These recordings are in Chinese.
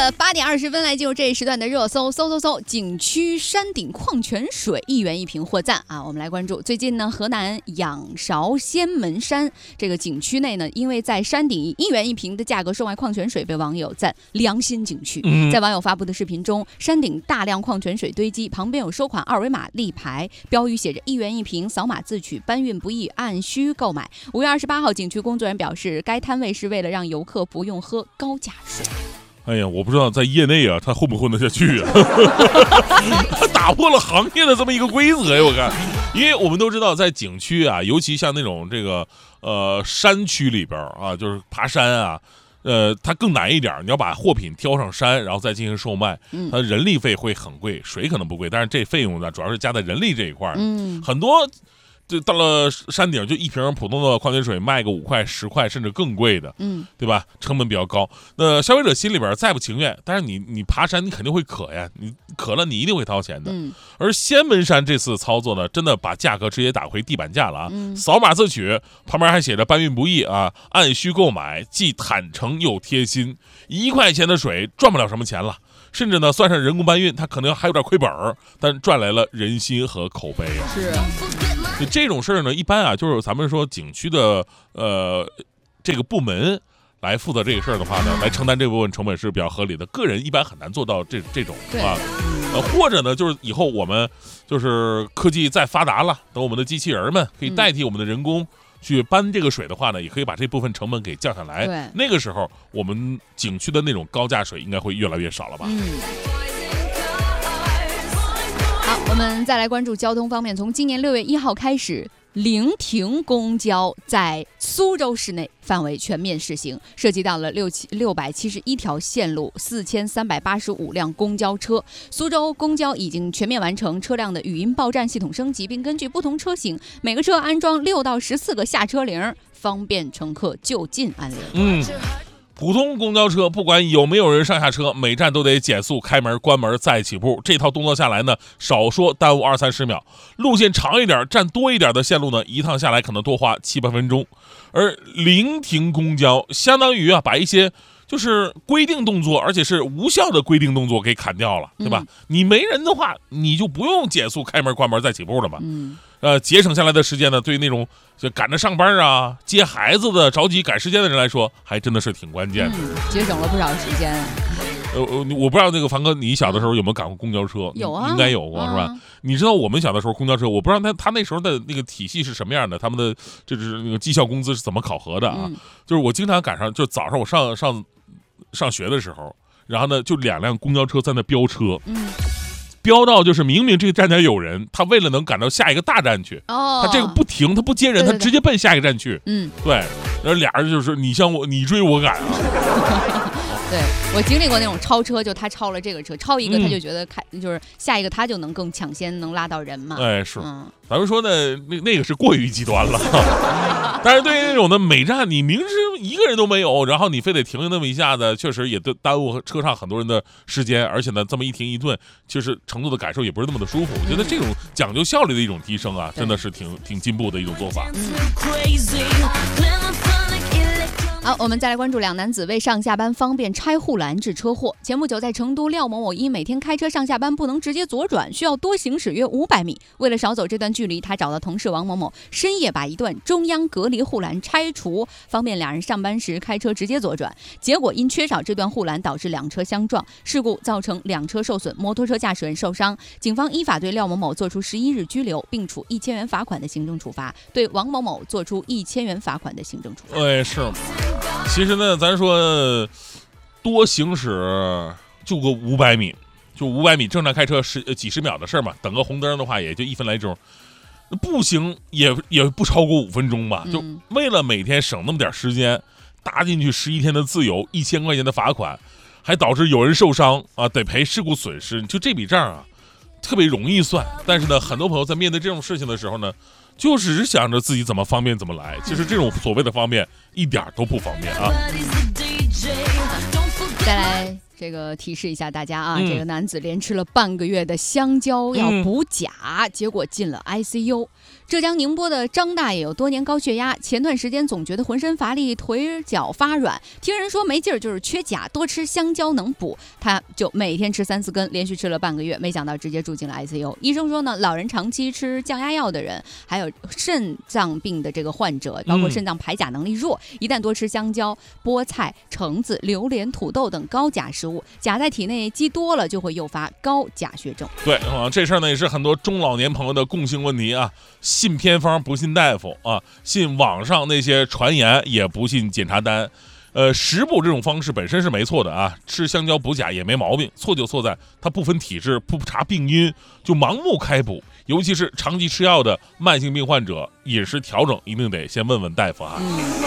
的8点20分来进入这一时段的热搜，搜，景区山顶矿泉水1元1瓶获赞啊！我们来关注最近呢，河南仰韶仙门山这个景区内呢，因为在山顶以1元1瓶的价格售卖矿泉水，被网友赞良心景区。在网友发布的视频中，山顶大量矿泉水堆积，旁边有收款2维码立牌，标语写着1元1瓶，扫码自取，搬运不易，按需购买。5月28号，景区工作人员表示，该摊位是为了让游客不用喝高价水。 哎呀，我不知道在业内啊，他混不混得下去啊？他打破了行业的这么一个规则呀！我看，因为我们都知道，在景区啊，尤其像那种这个山区里边啊，就是爬山啊，它更难一点。你要把货品挑上山，然后再进行售卖，它人力费会很贵，水可能不贵，但是这费用呢，主要是加在人力这一块。很多。就到了山顶，就一瓶普通的矿泉水卖个5块、10块，甚至更贵的，对吧？成本比较高。那消费者心里边再不情愿，但是你爬山，你肯定会渴呀，你渴了，你一定会掏钱的。而仙门山这次操作呢，真的把价格直接打回地板价了啊！扫码自取，旁边还写着搬运不易啊，按需购买，既坦诚又贴心。1块钱的水赚不了什么钱了。甚至呢，算上人工搬运，它可能还有点亏本儿，但赚来了人心和口碑啊。 是， 就这种事儿呢，一般啊，就是咱们说景区的这个部门来负责这个事儿的话呢，来承担这部分成本是比较合理的。个人一般很难做到这种啊，或者呢，就是以后我们就是科技再发达了，等我们的机器人们可以代替我们的人工。去搬这个水的话呢，也可以把这部分成本给降下来。 对， 那个时候我们景区的那种高价水应该会越来越少了吧？ 好，我们再来关注交通方面。从今年6月1号开始，零停公交在苏州市内范围全面试行，涉及到了671条线路，4385辆公交车。苏州公交已经全面完成车辆的语音报站系统升级，并根据不同车型，每个车安装6到14个下车铃，方便乘客就近按铃。 普通公交车不管有没有人上下车，每站都得减速开门关门再起步，这套动作下来呢，少说耽误20-30秒。路线长一点站多一点的线路呢，一趟下来可能多花7-8分钟。而零停公交相当于啊，把一些就是规定动作，而且是无效的规定动作给砍掉了，对吧？你没人的话，你就不用减速开门关门再起步了嘛。节省下来的时间呢，对于那种就赶着上班啊、接孩子的着急赶时间的人来说，还真的是挺关键的， 节省了不少时间。 我不知道那个凡哥，你小的时候有没有赶过公交车？ 有啊， 应该有过是吧？你知道我们小的时候公交车，我不知道他那时候的那个体系是什么样的，他们的就是那个绩效工资是怎么考核的啊？就是我经常赶上，就早上我上学的时候，然后呢就2辆公交车在那飙车。飙到就是明明这个站点有人，他为了能赶到下一个大站去，他这个不停，他不接人，他直接奔下一个站去。对，然后俩人就是你向我，你追我赶啊。 对，我经历过那种超车，就他超了这个车，超一个他就觉得就是下一个他就能更抢先，能拉到人嘛。 哎，是，咱们说呢，那个是过于极端了。但是对于那种的每站你明知一个人都没有，然后你非得停那么一下子，确实也耽误车上很多人的时间，而且呢，这么一停一顿，其实乘坐的感受也不是那么的舒服。我觉得这种讲究效率的一种提升啊，真的是挺进步的一种做法。 好，我们再来关注2男子为上下班方便拆护栏致车祸。前不久，在成都，廖某某因每天开车上下班不能直接左转，需要多行驶约500米。为了少走这段距离，他找到同事王某某，深夜把一段中央隔离护栏拆除，方便2人上班时开车直接左转。结果因缺少这段护栏，导致2车相撞，事故造成2车受损，摩托车驾驶人受伤。警方依法对廖某某作出11日拘留，并处1000元罚款的行政处罚，对王某某作出1000元罚款的行政处罚。 是。其实呢，咱说多行驶就个500米，就500米，正常开车几十秒的事嘛。等个红灯的话，也就1分来钟。步行也不超过5分钟吧。就为了每天省那么点时间，搭进去11天的自由，1000块钱的罚款，还导致有人受伤啊，得赔事故损失。就这笔账啊，特别容易算。但是呢，很多朋友在面对这种事情的时候呢，就只是想着自己怎么方便怎么来，其实这种所谓的方便一点都不方便啊。 再来这个提示一下大家啊，这个男子连吃了半个月的香蕉要补钾，结果进了 ICU。 浙江宁波的张大爷有多年高血压，前段时间总觉得浑身乏力，腿脚发软，听人说没劲儿就是缺钾，多吃香蕉能补，他就每天吃3-4根，连续吃了半个月，没想到直接住进了 ICU。医生说呢，老人长期吃降压药的人，还有肾脏病的这个患者，包括肾脏排钾能力弱，一旦多吃香蕉、菠菜、橙子、榴莲、土豆等高钾食物，钾在体内积多了就会诱发高钾血症。 对啊，这事儿呢也是很多中老年朋友的共性问题啊，信偏方不信大夫啊，信网上那些传言也不信检查单。食补这种方式本身是没错的啊，吃香蕉补钾也没毛病，错就错在它不分体质，不查病因就盲目开补，尤其是长期吃药的慢性病患者，饮食调整一定得先问问大夫啊。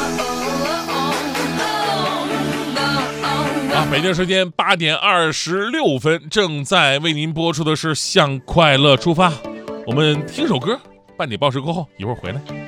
北京时间8点26分，正在为您播出的是向快乐出发。我们听首歌，半点报时过后，一会儿回来。